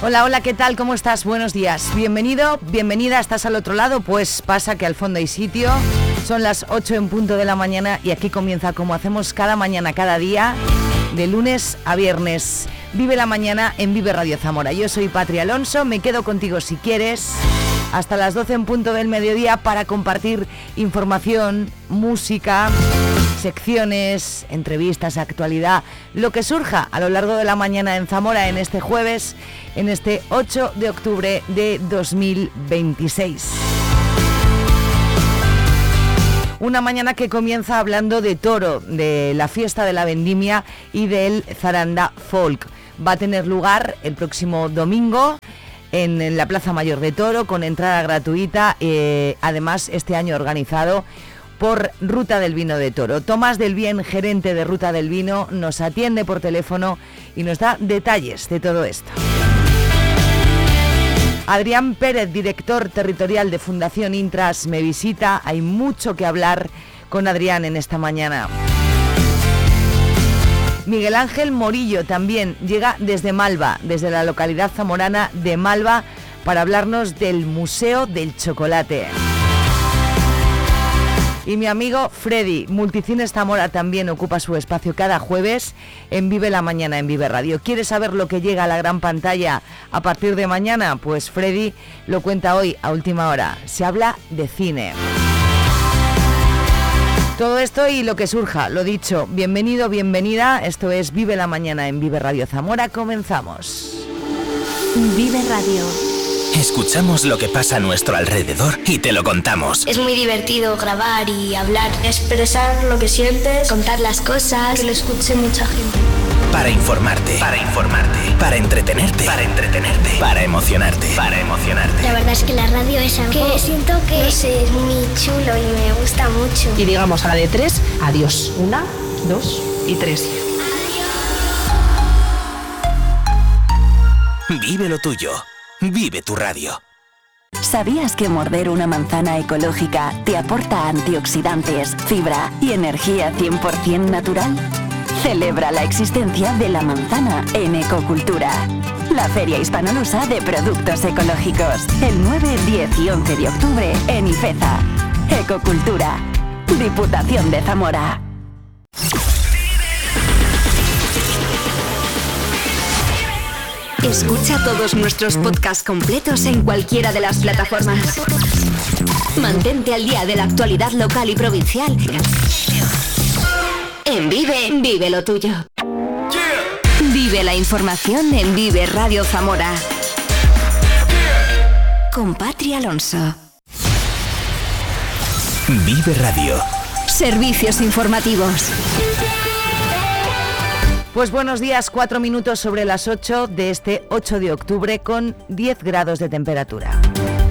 Hola, hola, ¿qué tal? ¿Cómo estás? Buenos días. Bienvenido, bienvenida. ¿Estás al otro lado? Pues pasa que al fondo hay sitio. Son las 8 en punto de la mañana y aquí comienza, como hacemos cada mañana, cada día, de lunes a viernes. Vive la mañana en Vive Radio Zamora. Yo soy Patria Alonso, me quedo contigo si quieres hasta las 12 en punto del mediodía para compartir información, música, secciones, entrevistas, actualidad, lo que surja a lo largo de la mañana en Zamora en este jueves, en este 8 de octubre de 2026. Una mañana que comienza hablando de Toro, de la fiesta de la vendimia y del Zaranda Folk. Va a tener lugar el próximo domingo en la Plaza Mayor de Toro con entrada gratuita, además este año organizado por Ruta del Vino de Toro. Tomás del Bien, gerente de Ruta del Vino, nos atiende por teléfono y nos da detalles de todo esto. Adrián Pérez, director territorial de Fundación Intras, me visita. Hay mucho que hablar con Adrián en esta mañana. Miguel Ángel Morillo también llega desde Malva, desde la localidad zamorana de Malva, para hablarnos del Museo del Chocolate. Y mi amigo Freddy, Multicines Zamora, también ocupa su espacio cada jueves en Vive la Mañana en Vive Radio. ¿Quieres saber lo que llega a la gran pantalla a partir de mañana? Pues Freddy lo cuenta hoy a última hora. Se habla de cine. Todo esto y lo que surja, lo dicho, bienvenido, bienvenida. Esto es Vive la Mañana en Vive Radio Zamora. Comenzamos. Vive Radio. Escuchamos lo que pasa a nuestro alrededor y te lo contamos. Es muy divertido grabar y hablar, expresar lo que sientes, contar las cosas, que lo escuche mucha gente. Para informarte, para entretenerte, para emocionarte. La verdad es que la radio es algo que siento que es muy chulo y me gusta mucho. Y digamos a la de 3, adiós. 1, 2 y 3. Vive lo tuyo. Vive tu radio. ¿Sabías que morder una manzana ecológica te aporta antioxidantes, fibra y energía 100% natural? Celebra la existencia de la manzana en Ecocultura, la feria hispanolusa de productos ecológicos, el 9, 10 y 11 de octubre en Ifeza. Ecocultura, Diputación de Zamora. Escucha todos nuestros podcasts completos en cualquiera de las plataformas. Mantente al día de la actualidad local y provincial. En Vive lo tuyo. Vive la información en Vive Radio Zamora. Con Patria Alonso. Vive Radio. Servicios informativos. Pues buenos días, 4 minutos sobre las 8 de este 8 de octubre con 10 grados de temperatura.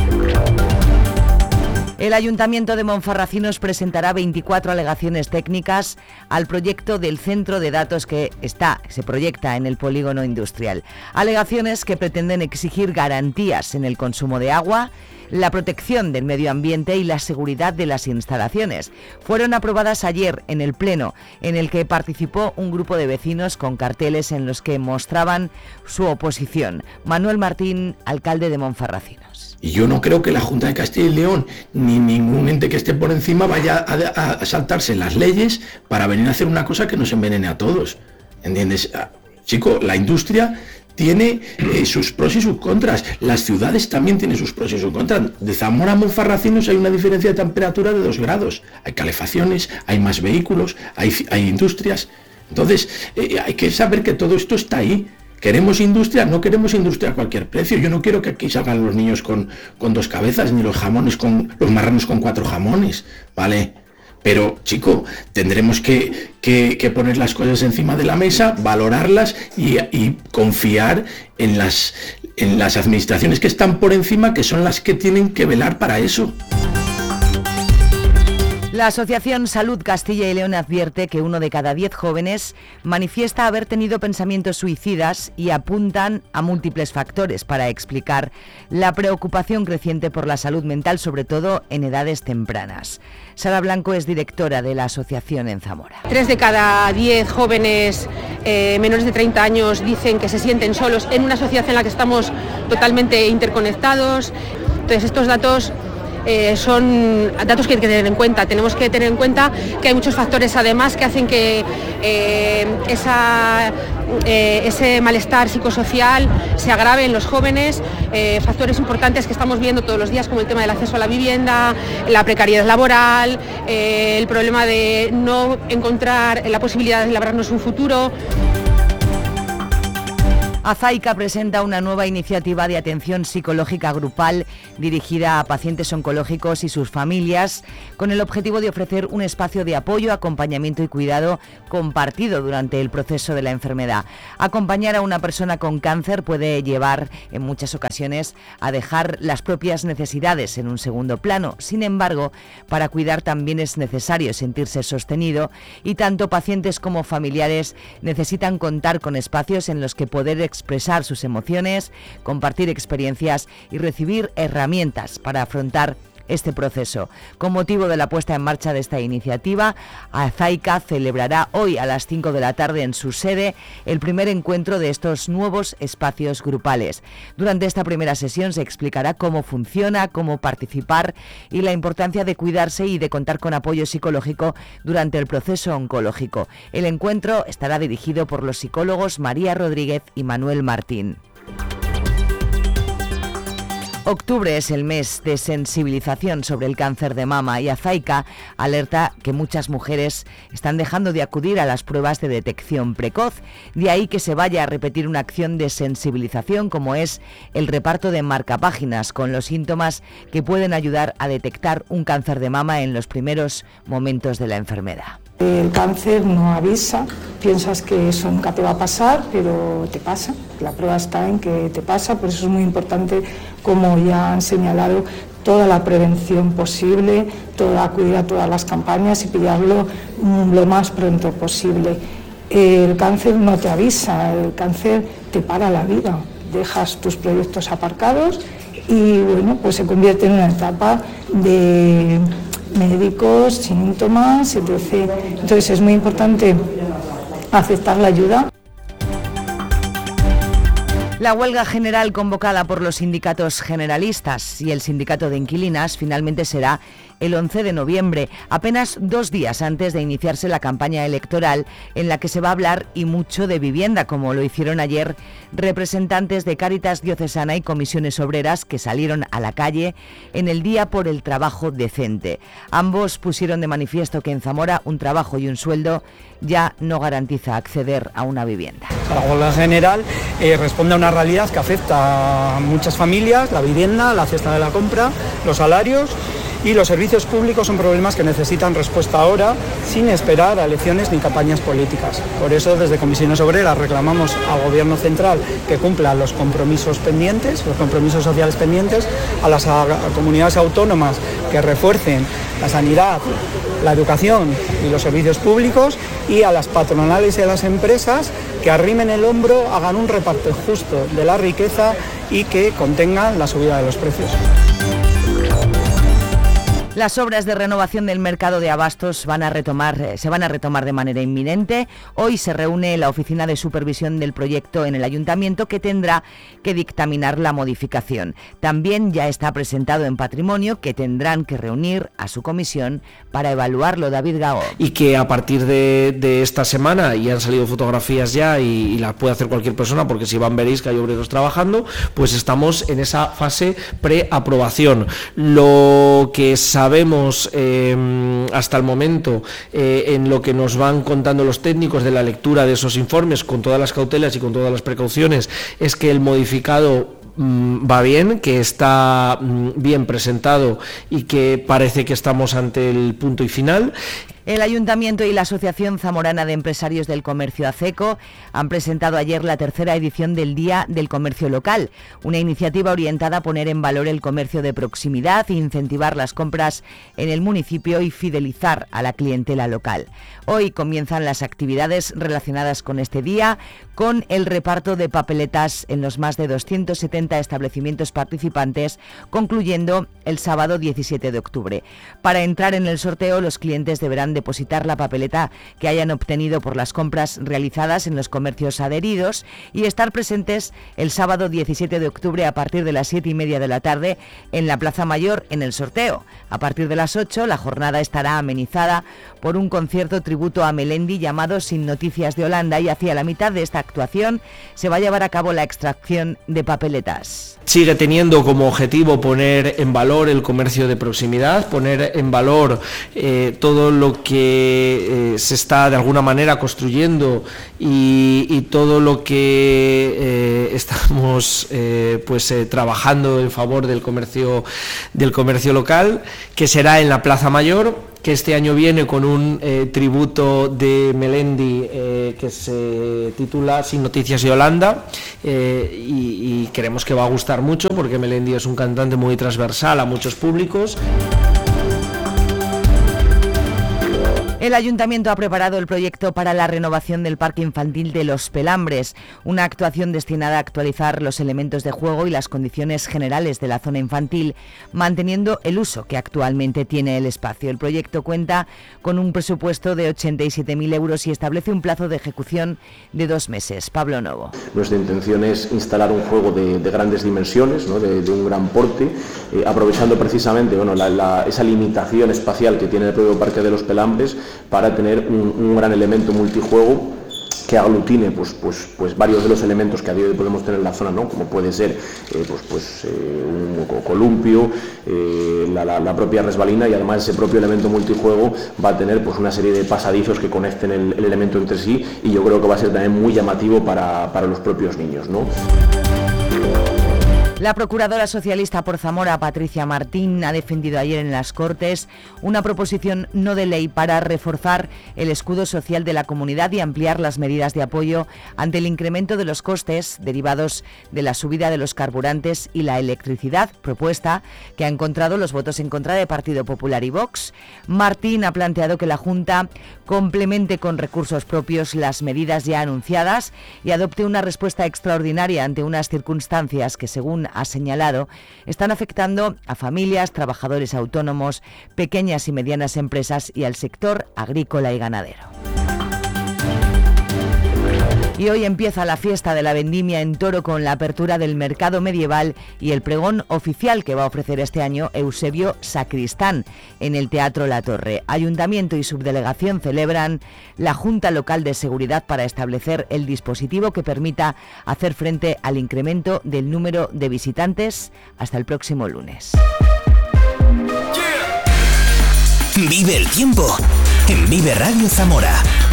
El Ayuntamiento de Monfarracinos presentará 24 alegaciones técnicas al proyecto del centro de datos que se proyecta en el polígono industrial. Alegaciones que pretenden exigir garantías en el consumo de agua, la protección del medio ambiente y la seguridad de las instalaciones. Fueron aprobadas ayer en el Pleno, en el que participó un grupo de vecinos con carteles en los que mostraban su oposición. Manuel Martín, alcalde de Monfarracinos. Y yo no creo que la Junta de Castilla y León ni ningún ente que esté por encima vaya a saltarse las leyes para venir a hacer una cosa que nos envenene a todos. ¿Entiendes? Chico, la industria tiene sus pros y sus contras. Las ciudades también tienen sus pros y sus contras. De Zamora a Monfarracinos hay una diferencia de temperatura de 2 grados. Hay calefacciones, hay más vehículos, hay industrias. Entonces, hay que saber que todo esto está ahí. ¿Queremos industria? No queremos industria a cualquier precio. Yo no quiero que aquí salgan los niños con 2 cabezas, ni los marranos con 4 jamones, ¿vale? Pero, chico, tendremos que poner las cosas encima de la mesa, valorarlas y confiar en las administraciones que están por encima, que son las que tienen que velar para eso. La Asociación Salud Castilla y León advierte que 1 de cada 10 jóvenes manifiesta haber tenido pensamientos suicidas y apuntan a múltiples factores para explicar la preocupación creciente por la salud mental, sobre todo en edades tempranas. Sara Blanco es directora de la asociación en Zamora. 3 de cada 10 jóvenes menores de 30 años dicen que se sienten solos en una sociedad en la que estamos totalmente interconectados. Entonces estos datos son datos que hay que tener en cuenta. Tenemos que tener en cuenta que hay muchos factores además que hacen que ese malestar psicosocial se agrave en los jóvenes, factores importantes que estamos viendo todos los días, como el tema del acceso a la vivienda, la precariedad laboral, el problema de no encontrar la posibilidad de labrarnos un futuro. Azaica presenta una nueva iniciativa de atención psicológica grupal dirigida a pacientes oncológicos y sus familias, con el objetivo de ofrecer un espacio de apoyo, acompañamiento y cuidado compartido durante el proceso de la enfermedad. Acompañar a una persona con cáncer puede llevar, en muchas ocasiones, a dejar las propias necesidades en un segundo plano. Sin embargo, para cuidar también es necesario sentirse sostenido y tanto pacientes como familiares necesitan contar con espacios en los que poder expresar sus emociones, compartir experiencias y recibir herramientas para afrontar este proceso. Con motivo de la puesta en marcha de esta iniciativa, Azaica celebrará hoy a las 5 de la tarde en su sede el primer encuentro de estos nuevos espacios grupales. Durante esta primera sesión se explicará cómo funciona, cómo participar y la importancia de cuidarse y de contar con apoyo psicológico durante el proceso oncológico. El encuentro estará dirigido por los psicólogos María Rodríguez y Manuel Martín. Octubre es el mes de sensibilización sobre el cáncer de mama y Azaica alerta que muchas mujeres están dejando de acudir a las pruebas de detección precoz. De ahí que se vaya a repetir una acción de sensibilización como es el reparto de marcapáginas con los síntomas que pueden ayudar a detectar un cáncer de mama en los primeros momentos de la enfermedad. El cáncer no avisa, piensas que eso nunca te va a pasar, pero te pasa. La prueba está en que te pasa, por eso es muy importante, como ya han señalado, toda la prevención posible, acudir a todas las campañas y pillarlo lo más pronto posible. El cáncer no te avisa, el cáncer te para la vida, dejas tus proyectos aparcados y bueno, pues se convierte en una etapa de médicos, síntomas, etc. Entonces es muy importante aceptar la ayuda. La huelga general convocada por los sindicatos generalistas y el sindicato de inquilinas finalmente será el 11 de noviembre, apenas 2 días antes de iniciarse la campaña electoral en la que se va a hablar y mucho de vivienda, como lo hicieron ayer representantes de Cáritas Diocesana y comisiones obreras que salieron a la calle en el Día por el Trabajo Decente. Ambos pusieron de manifiesto que en Zamora un trabajo y un sueldo ya no garantiza acceder a una vivienda. La huelga general responde a una realidad que afecta a muchas familias: la vivienda, la cesta de la compra, los salarios y los servicios públicos. Son problemas que necesitan respuesta ahora, sin esperar a elecciones ni campañas políticas. Por eso, desde Comisiones Obreras reclamamos al Gobierno central que cumpla los compromisos pendientes, los compromisos sociales pendientes, a las comunidades autónomas que refuercen la sanidad, la educación y los servicios públicos, y a las patronales y a las empresas que arrimen el hombro, hagan un reparto justo de la riqueza y que contengan la subida de los precios. Las obras de renovación del mercado de abastos se van a retomar de manera inminente. Hoy se reúne la Oficina de Supervisión del proyecto en el Ayuntamiento, que tendrá que dictaminar la modificación. También ya está presentado en Patrimonio, que tendrán que reunir a su comisión para evaluarlo. David Gaó. Y que a partir de esta semana, y han salido fotografías ya y las puede hacer cualquier persona, porque si van veréis que hay obreros trabajando, pues estamos en esa fase preaprobación. Lo que sabemos hasta el momento, en lo que nos van contando los técnicos de la lectura de esos informes, con todas las cautelas y con todas las precauciones, es que el modificado va bien, que está bien presentado y que parece que estamos ante el punto y final. El Ayuntamiento y la Asociación Zamorana de Empresarios del Comercio ACECO han presentado ayer la tercera edición del Día del Comercio Local, una iniciativa orientada a poner en valor el comercio de proximidad, incentivar las compras en el municipio y fidelizar a la clientela local. Hoy comienzan las actividades relacionadas con este día, con el reparto de papeletas en los más de 270 establecimientos participantes, concluyendo el sábado 17 de octubre. Para entrar en el sorteo, los clientes deberán depositar la papeleta que hayan obtenido por las compras realizadas en los comercios adheridos y estar presentes el sábado 17 de octubre a partir de las 7:30 de la tarde en la Plaza Mayor en el sorteo. A partir de las 8, la jornada estará amenizada por un concierto tributo a Melendi llamado Sin Noticias de Holanda, y hacia la mitad de esta actuación se va a llevar a cabo la extracción de papeletas. Sigue teniendo como objetivo poner en valor el comercio de proximidad, poner en valor todo lo que se está de alguna manera construyendo y todo lo que estamos trabajando en favor del comercio local, que será en la Plaza Mayor, que este año viene con un tributo de Melendi que se titula Sin Noticias de Holanda, y creemos que va a gustar mucho porque Melendi es un cantante muy transversal a muchos públicos. El Ayuntamiento ha preparado el proyecto para la renovación del Parque Infantil de Los Pelambres, una actuación destinada a actualizar los elementos de juego y las condiciones generales de la zona infantil, manteniendo el uso que actualmente tiene el espacio. El proyecto cuenta con un presupuesto de 87.000 euros y establece un plazo de ejecución de 2 meses. Pablo Novo. Nuestra intención es instalar un juego de grandes dimensiones, ¿no? de un gran porte, aprovechando precisamente esa limitación espacial que tiene el propio Parque de Los Pelambres, para tener un gran elemento multijuego que aglutine pues varios de los elementos que a día de hoy podemos tener en la zona, ¿no? Como puede ser un columpio, la propia resbalina, y además ese propio elemento multijuego va a tener pues una serie de pasadizos que conecten el elemento entre sí, y yo creo que va a ser también muy llamativo para los propios niños, ¿no? La procuradora socialista por Zamora, Patricia Martín, ha defendido ayer en las Cortes una proposición no de ley para reforzar el escudo social de la comunidad y ampliar las medidas de apoyo ante el incremento de los costes derivados de la subida de los carburantes y la electricidad, propuesta que ha encontrado los votos en contra de Partido Popular y Vox. Martín ha planteado que la Junta complemente con recursos propios las medidas ya anunciadas y adopte una respuesta extraordinaria ante unas circunstancias que, según ha señalado, están afectando a familias, trabajadores autónomos, pequeñas y medianas empresas y al sector agrícola y ganadero. Y hoy empieza la fiesta de la vendimia en Toro con la apertura del mercado medieval y el pregón oficial que va a ofrecer este año Eusebio Sacristán en el Teatro La Torre. Ayuntamiento y subdelegación celebran la Junta Local de Seguridad para establecer el dispositivo que permita hacer frente al incremento del número de visitantes hasta el próximo lunes. Vive el tiempo en Vive Radio Zamora.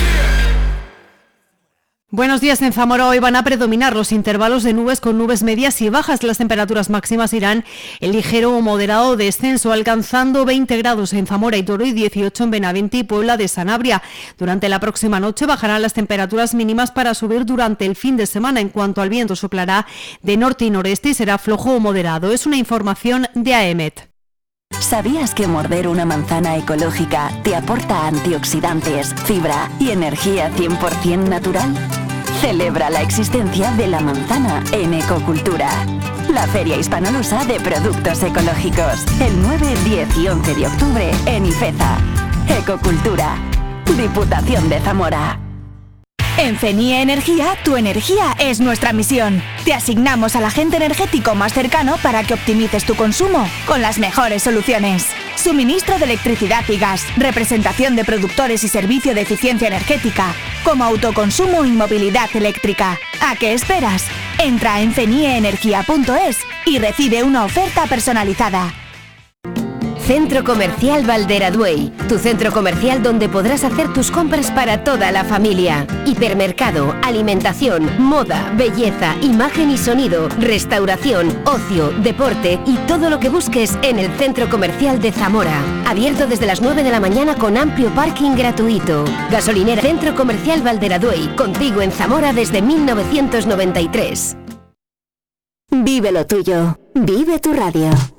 Buenos días. En Zamora hoy van a predominar los intervalos de nubes con nubes medias y bajas. Las temperaturas máximas irán en ligero o moderado descenso, alcanzando 20 grados en Zamora y Toro y 18 en Benavente y Puebla de Sanabria. Durante la próxima noche bajarán las temperaturas mínimas para subir durante el fin de semana. En cuanto al viento, soplará de norte y noreste y será flojo o moderado. Es una información de AEMET. ¿Sabías que morder una manzana ecológica te aporta antioxidantes, fibra y energía 100% natural? Celebra la existencia de la manzana en Ecocultura, la feria hispanolusa de productos ecológicos, el 9, 10 y 11 de octubre en Ifeza. Ecocultura, Diputación de Zamora. En FENIE Energía, tu energía es nuestra misión. Te asignamos al agente energético más cercano para que optimices tu consumo con las mejores soluciones. Suministro de electricidad y gas, representación de productores y servicio de eficiencia energética, como autoconsumo y movilidad eléctrica. ¿A qué esperas? Entra en fenieenergia.es y recibe una oferta personalizada. Centro Comercial Valderaduey, tu centro comercial donde podrás hacer tus compras para toda la familia. Hipermercado, alimentación, moda, belleza, imagen y sonido, restauración, ocio, deporte y todo lo que busques en el Centro Comercial de Zamora. Abierto desde las 9 de la mañana con amplio parking gratuito. Gasolinera Centro Comercial Valderaduey, contigo en Zamora desde 1993. Vive lo tuyo. Vive tu radio.